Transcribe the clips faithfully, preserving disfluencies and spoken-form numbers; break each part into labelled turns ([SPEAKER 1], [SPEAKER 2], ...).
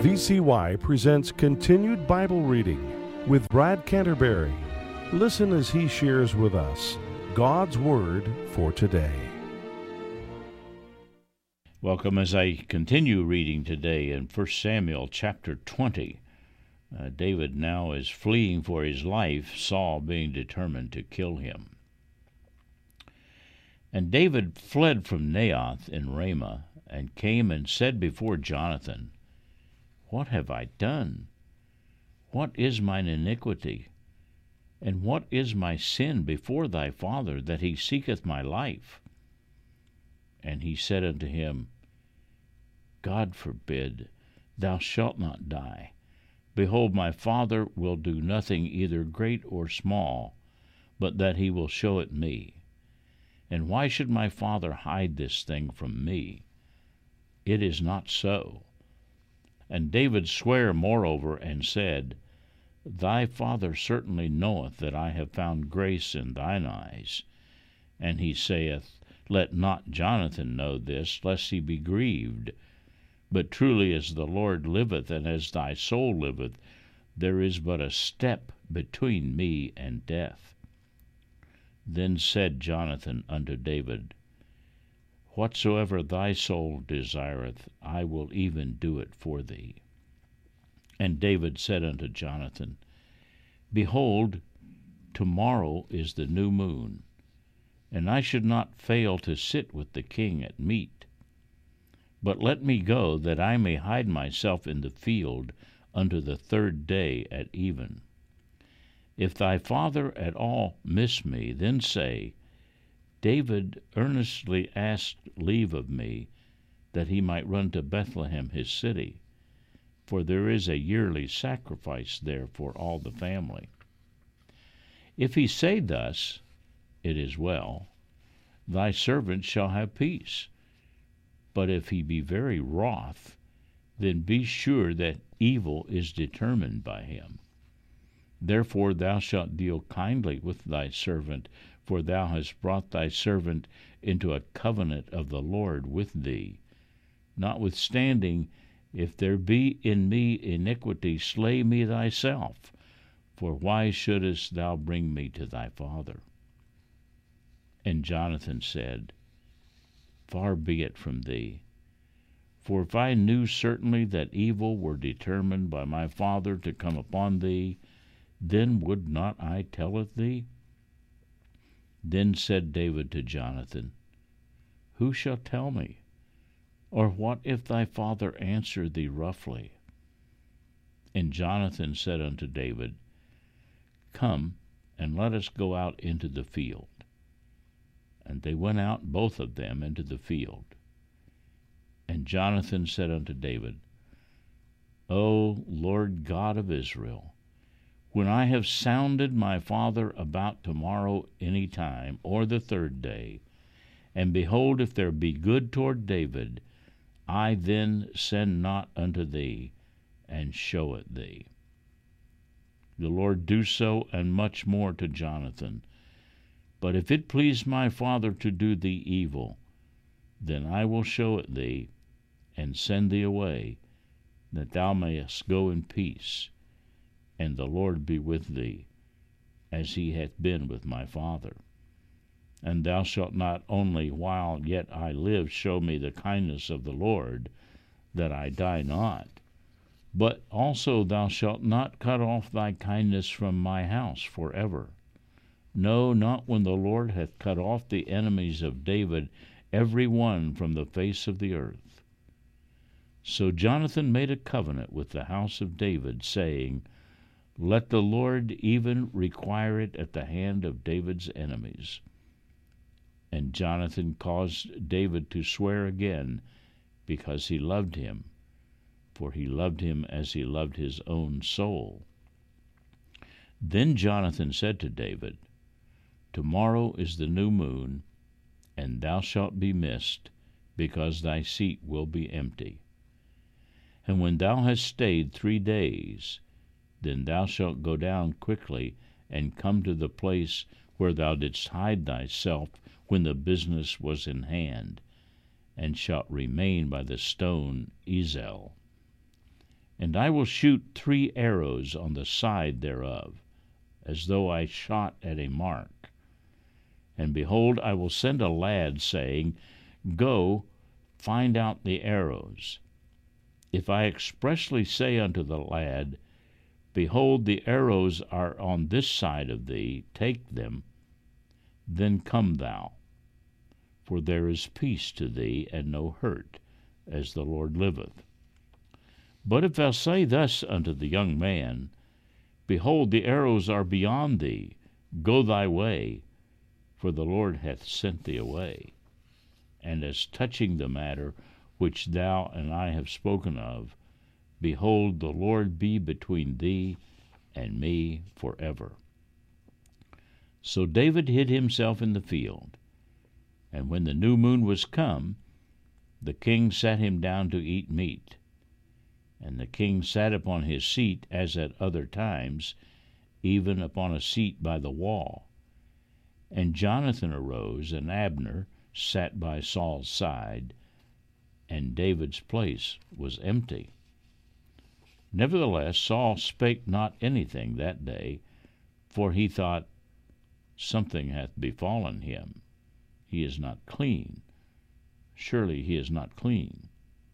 [SPEAKER 1] V C Y presents Continued Bible Reading with Brad Canterbury. Listen as he shares with us God's Word for today.
[SPEAKER 2] Welcome as I continue reading today in First Samuel chapter twenty. Uh, David now is fleeing for his life, Saul being determined to kill him. And David fled from Naioth in Ramah, and came and said before Jonathan, What have I done? What is mine iniquity? And what is my sin before thy father, that he seeketh my life? And he said unto him, God forbid, thou shalt not die. Behold, my father will do nothing either great or small, but that he will show it me. And why should my father hide this thing from me? It is not so. And David sware moreover, and said, Thy father certainly knoweth that I have found grace in thine eyes. And he saith, Let not Jonathan know this, lest he be grieved. But truly as the Lord liveth, and as thy soul liveth, there is but a step between me and death. Then said Jonathan unto David, Whatsoever thy soul desireth, I will even do it for thee. And David said unto Jonathan, Behold, tomorrow is the new moon, and I should not fail to sit with the king at meat. But let me go, that I may hide myself in the field unto the third day at even. If thy father at all miss me, then say, David earnestly asked leave of me, that he might run to Bethlehem his city, for there is a yearly sacrifice there for all the family. If he say thus, It is well, thy servant shall have peace. But if he be very wroth, then be sure that evil is determined by him. Therefore thou shalt deal kindly with thy servant, for thou hast brought thy servant into a covenant of the Lord with thee. Notwithstanding, if there be in me iniquity, slay me thyself, for why shouldest thou bring me to thy father? And Jonathan said, Far be it from thee. For if I knew certainly that evil were determined by my father to come upon thee, then would not I tell it thee? Then said David to Jonathan, Who shall tell me? Or what if thy father answer thee roughly? And Jonathan said unto David, Come, and let us go out into the field. And they went out both of them into the field. And Jonathan said unto David, O Lord God of Israel, when I have sounded my father about tomorrow any time, or the third day, and behold, if there be good toward David, I then send not unto thee, and show it thee. The Lord do so, and much more to Jonathan. But if it please my father to do thee evil, then I will show it thee, and send thee away, that thou mayest go in peace, and the Lord be with thee, as he hath been with my father. And thou shalt not only while yet I live show me the kindness of the Lord, that I die not, but also thou shalt not cut off thy kindness from my house forever. No, not when the Lord hath cut off the enemies of David, every one from the face of the earth. So Jonathan made a covenant with the house of David, saying, Let the Lord even require it at the hand of David's enemies. And Jonathan caused David to swear again, because he loved him, for he loved him as he loved his own soul. Then Jonathan said to David, Tomorrow is the new moon, and thou shalt be missed, because thy seat will be empty. And when thou hast stayed three days, then thou shalt go down quickly, and come to the place where thou didst hide thyself when the business was in hand, and shalt remain by the stone Ezel. And I will shoot three arrows on the side thereof, as though I shot at a mark. And behold, I will send a lad, saying, Go, find out the arrows. If I expressly say unto the lad, Behold, the arrows are on this side of thee, take them, then come thou. For there is peace to thee, and no hurt, as the Lord liveth. But if thou say thus unto the young man, Behold, the arrows are beyond thee, go thy way, for the Lord hath sent thee away. And as touching the matter which thou and I have spoken of, behold, the Lord be between thee and me forever. So David hid himself in the field. And when the new moon was come, the king sat him down to eat meat. And the king sat upon his seat, as at other times, even upon a seat by the wall. And Jonathan arose, and Abner sat by Saul's side, and David's place was empty. Nevertheless Saul spake not anything that day, for he thought, Something hath befallen him. He is not clean. Surely he is not clean.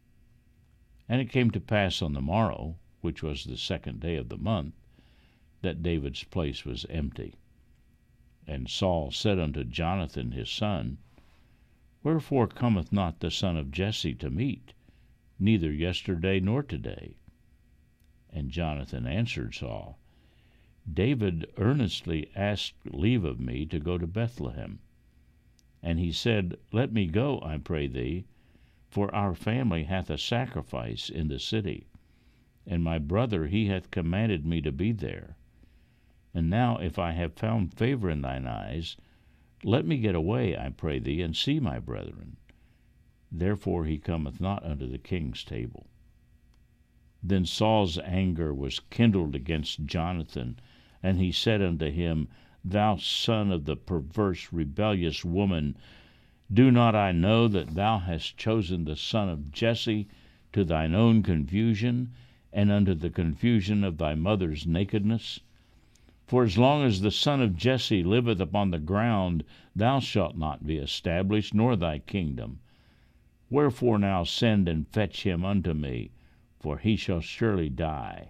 [SPEAKER 2] And it came to pass on the morrow, which was the second day of the month, that David's place was empty. And Saul said unto Jonathan his son, Wherefore cometh not the son of Jesse to meat, neither yesterday nor today? And Jonathan answered Saul, David earnestly asked leave of me to go to Bethlehem. And he said, Let me go, I pray thee, for our family hath a sacrifice in the city, and my brother he hath commanded me to be there. And now if I have found favor in thine eyes, let me get away, I pray thee, and see my brethren. Therefore he cometh not unto the king's table. Then Saul's anger was kindled against Jonathan, and he said unto him, Thou son of the perverse, rebellious woman, do not I know that thou hast chosen the son of Jesse to thine own confusion, and unto the confusion of thy mother's nakedness? For as long as the son of Jesse liveth upon the ground, thou shalt not be established, nor thy kingdom. Wherefore now send and fetch him unto me, for he shall surely die.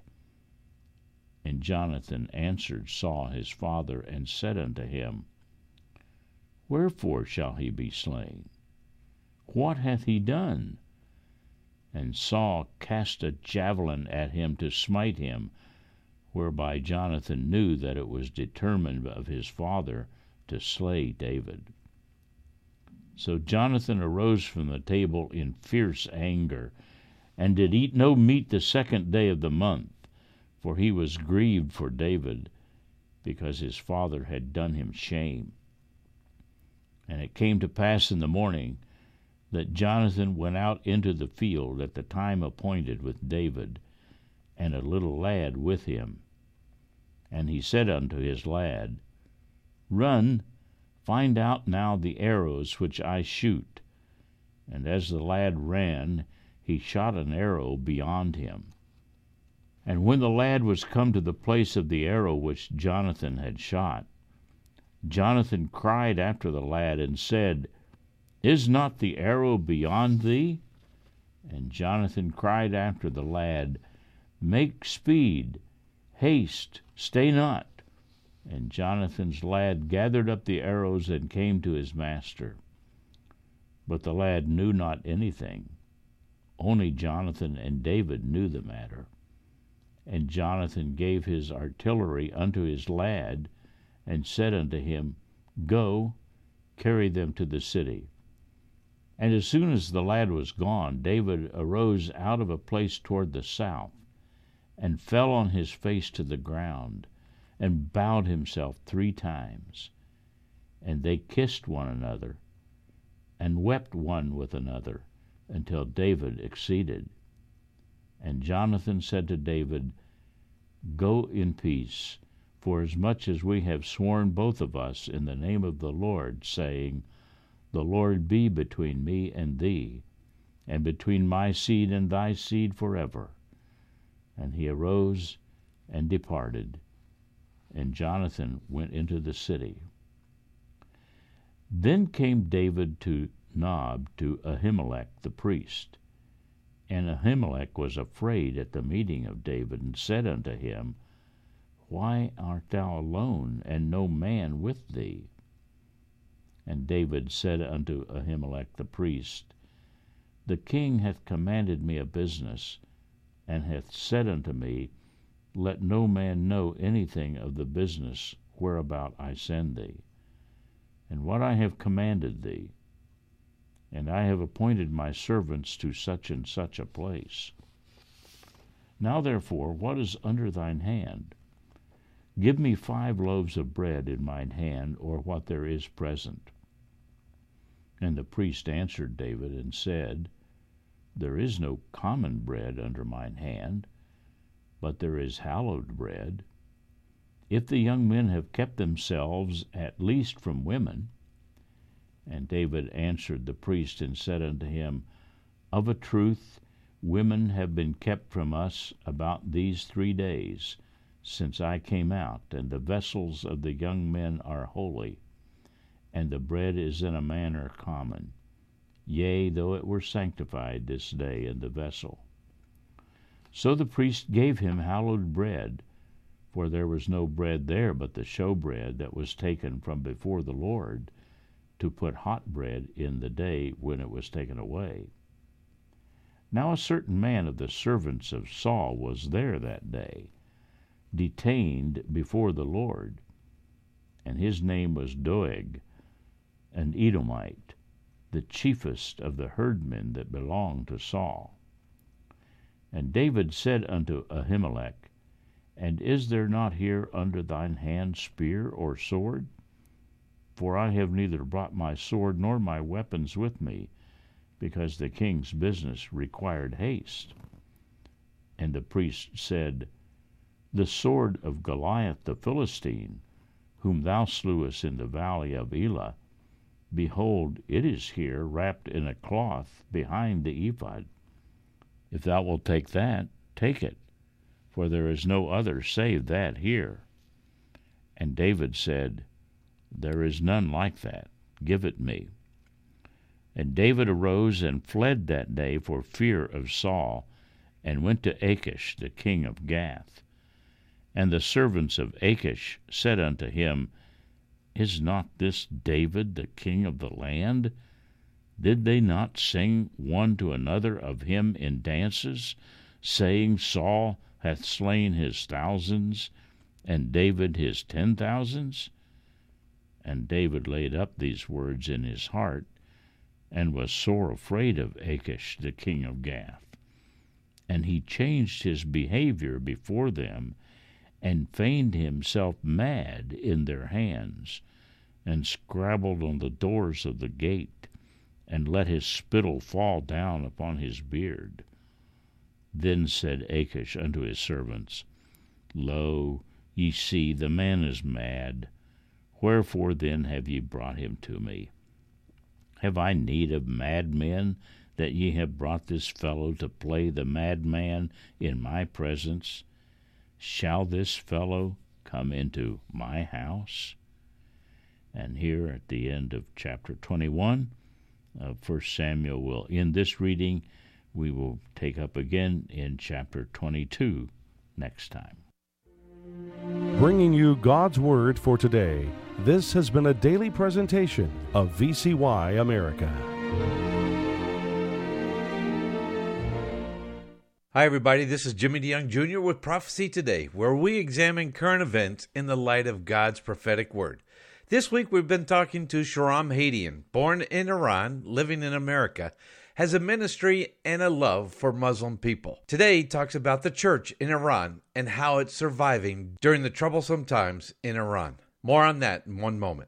[SPEAKER 2] And Jonathan answered Saul his father, and said unto him, Wherefore shall he be slain? What hath he done? And Saul cast a javelin at him to smite him, whereby Jonathan knew that it was determined of his father to slay David. So Jonathan arose from the table in fierce anger, and did eat no meat the second day of the month, for he was grieved for David, because his father had done him shame. And it came to pass in the morning that Jonathan went out into the field at the time appointed with David, and a little lad with him. And he said unto his lad, Run, find out now the arrows which I shoot. And as the lad ran, he shot an arrow beyond him. And when the lad was come to the place of the arrow which Jonathan had shot, Jonathan cried after the lad, and said, Is not the arrow beyond thee? And Jonathan cried after the lad, Make speed, haste, stay not. And Jonathan's lad gathered up the arrows and came to his master. But the lad knew not anything. Only Jonathan and David knew the matter. And Jonathan gave his artillery unto his lad, and said unto him, Go, carry them to the city. And as soon as the lad was gone, David arose out of a place toward the south, and fell on his face to the ground, and bowed himself three times. And they kissed one another, and wept one with another, until David exceeded. And Jonathan said to David, Go in peace, forasmuch as we have sworn both of us in the name of the Lord, saying, The Lord be between me and thee, and between my seed and thy seed forever. And he arose and departed, and Jonathan went into the city. Then came David to Nob to Ahimelech the priest. And Ahimelech was afraid at the meeting of David, and said unto him, Why art thou alone, and no man with thee? And David said unto Ahimelech the priest, The king hath commanded me a business, and hath said unto me, Let no man know anything of the business whereabout I send thee, and what I have commanded thee. And I have appointed my servants to such and such a place. Now therefore, what is under thine hand? Give me five loaves of bread in mine hand, or what there is present. And the priest answered David and said, There is no common bread under mine hand, but there is hallowed bread. If the young men have kept themselves at least from women. And David answered the priest and said unto him, Of a truth women have been kept from us about these three days, since I came out, and the vessels of the young men are holy, and the bread is in a manner common, yea, though it were sanctified this day in the vessel. So the priest gave him hallowed bread, for there was no bread there but the showbread that was taken from before the Lord, to put hot bread in the day when it was taken away. Now a certain man of the servants of Saul was there that day, detained before the Lord, and his name was Doeg, an Edomite, the chiefest of the herdmen that belonged to Saul. And David said unto Ahimelech, And is there not here under thine hand spear or sword? For I have neither brought my sword nor my weapons with me, because the king's business required haste. And the priest said, The sword of Goliath the Philistine, whom thou slewest in the valley of Elah, behold, it is here wrapped in a cloth behind the ephod. If thou wilt take that, take it, for there is no other save that here. And David said, There is none like that. Give it me. And David arose and fled that day for fear of Saul, and went to Achish the king of Gath. And the servants of Achish said unto him, Is not this David the king of the land? Did they not sing one to another of him in dances, saying, Saul hath slain his thousands, and David his ten thousands? And David laid up these words in his heart, and was sore afraid of Achish the king of Gath. And he changed his behavior before them, and feigned himself mad in their hands, and scrabbled on the doors of the gate, and let his spittle fall down upon his beard. Then said Achish unto his servants, Lo, ye see, the man is mad. Wherefore then have ye brought him to me? Have I need of madmen, that ye have brought this fellow to play the madman in my presence? Shall this fellow come into my house? And here at the end of chapter twenty-one of First Samuel will end this reading. We will take up again in chapter twenty-two next time.
[SPEAKER 1] Bringing you God's Word for today, this has been a daily presentation of V C Y America.
[SPEAKER 3] Hi, everybody. This is Jimmy DeYoung Junior with Prophecy Today, where we examine current events in the light of God's prophetic word. This week, we've been talking to Shahram Hadian, born in Iran, living in America, has a ministry and a love for Muslim people. Today, he talks about the church in Iran and how it's surviving during the troublesome times in Iran. More on that in one moment.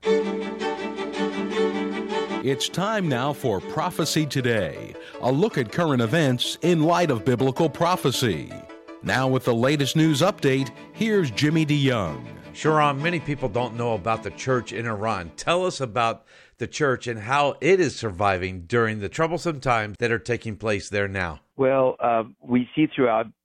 [SPEAKER 4] It's time now for Prophecy Today, a look at current events in light of biblical prophecy. Now with the latest news update, here's Jimmy DeYoung.
[SPEAKER 3] Shahram, many people don't know about the church in Iran. Tell us about the church and how it is surviving during the troublesome times that are taking place there now.
[SPEAKER 5] Well, uh, we see throughout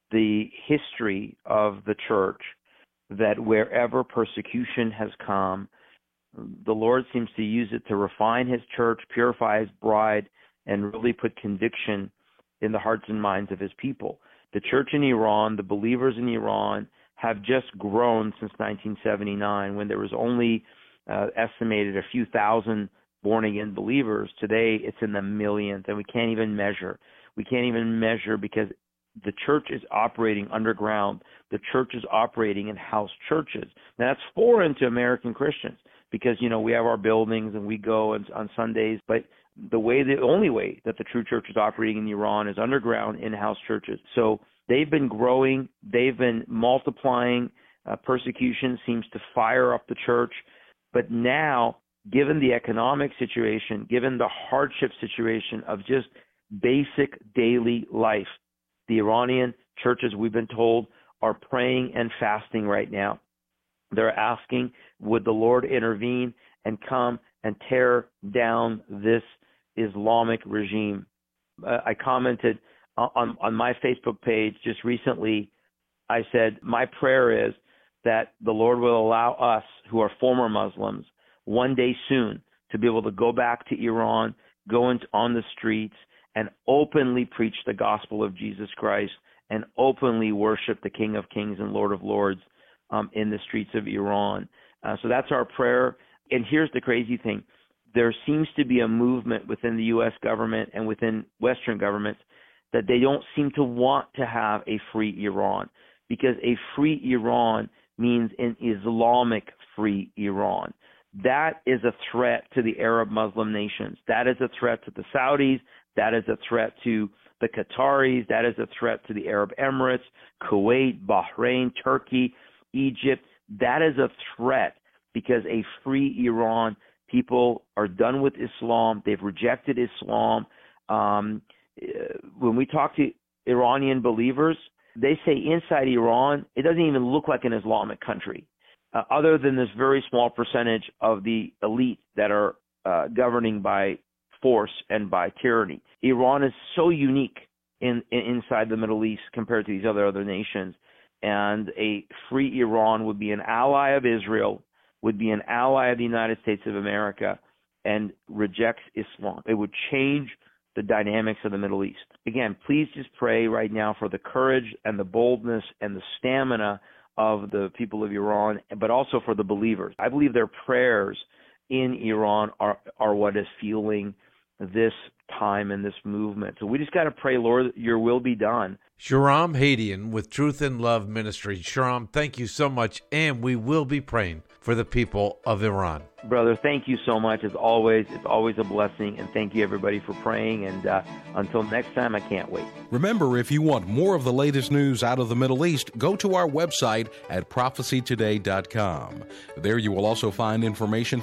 [SPEAKER 5] the history of the church that wherever persecution has come, the Lord seems to use it to refine his church, purify his bride, and really put conviction in the hearts and minds of his people. The church in Iran, the believers in Iran, have just grown since nineteen seventy-nine, when there was only uh, estimated a few thousand born-again believers. Today, it's in the millions, and we can't even measure. We can't even measure because the church is operating underground. The church is operating in house churches. Now, that's foreign to American Christians because, you know, we have our buildings and we go on, on Sundays, but the way, the only way that the true church is operating in Iran is underground in-house churches. So they've been growing. They've been multiplying. Uh, persecution seems to fire up the church. But now, given the economic situation, given the hardship situation of just basic daily life, the Iranian churches, we've been told, are praying and fasting right now. They're asking, would the Lord intervene and come and tear down this Islamic regime? Uh, I commented on, on my Facebook page just recently. I said, my prayer is that the Lord will allow us who are former Muslims one day soon to be able to go back to Iran, go into, on the streets, and openly preach the gospel of Jesus Christ and openly worship the King of Kings and Lord of Lords um, in the streets of Iran. Uh, so that's our prayer. And here's the crazy thing. There seems to be a movement within the U S government and within Western governments that they don't seem to want to have a free Iran, because a free Iran means an Islamic free Iran. That is a threat to the Arab Muslim nations. That is a threat to the Saudis. That is a threat to the Qataris. That is a threat to the Arab Emirates, Kuwait, Bahrain, Turkey, Egypt. That is a threat because a free Iran, people are done with Islam. They've rejected Islam. Um, when we talk to Iranian believers, they say inside Iran, it doesn't even look like an Islamic country, uh, other than this very small percentage of the elite that are uh, governing by force and by tyranny. Iran is so unique in, in inside the Middle East compared to these other other nations, and a free Iran would be an ally of Israel, would be an ally of the United States of America, and rejects Islam. It would change the dynamics of the Middle East. Again, please just pray right now for the courage and the boldness and the stamina of the people of Iran, but also for the believers. I believe their prayers in Iran are, are what is fueling this time and this movement. So we just got to pray, Lord, your will be done.
[SPEAKER 3] Shahram Hadian with Truth and Love Ministry. Shahram, thank you so much, and we will be praying for the people of Iran.
[SPEAKER 5] Brother, thank you so much. As always, it's always a blessing, and thank you, everybody, for praying. And uh, until next time, I can't wait.
[SPEAKER 4] Remember, if you want more of the latest news out of the Middle East, go to our website at prophecy today dot com. There you will also find information